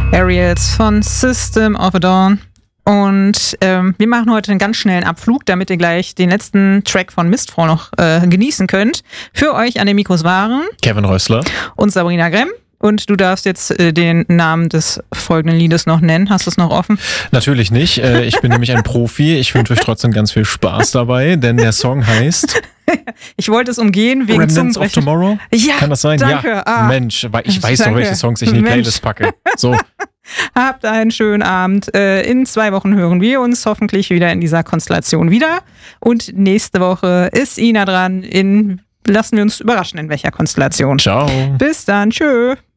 Aerials von System of a Dawn. Und wir machen heute einen ganz schnellen Abflug, damit ihr gleich den letzten Track von Mistfall noch genießen könnt. Für euch an den Mikros waren Kevin Rössler und Sabrina Gremm. Und du darfst jetzt den Namen des folgenden Liedes noch nennen. Hast du es noch offen? Natürlich nicht. Ich bin nämlich ein Profi. Ich wünsche euch trotzdem ganz viel Spaß dabei, denn der Song heißt... Ich wollte es umgehen wegen Remnants of Tomorrow? Ja, kann das sein? danke. Ja, Mensch, ich weiß doch, welche Songs ich in die Playlist packe. So. Habt einen schönen Abend. In 2 Wochen hören wir uns hoffentlich wieder in dieser Konstellation wieder. Und nächste Woche ist Ina dran. Lassen wir uns überraschen, in welcher Konstellation. Ciao. Bis dann. Tschö.